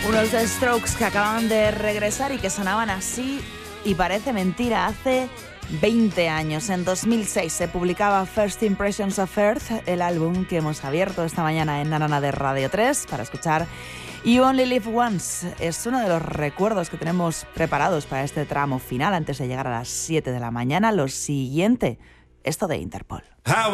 Unos The Strokes que acaban de regresar y que sonaban así, y parece mentira, hace 20 años. En 2006 se publicaba First Impressions of Earth, el álbum que hemos abierto esta mañana en Nanana de Radio 3 para escuchar You Only Live Once. Es uno de los recuerdos que tenemos preparados para este tramo final antes de llegar a las 7 de la mañana. Lo siguiente, esto de Interpol.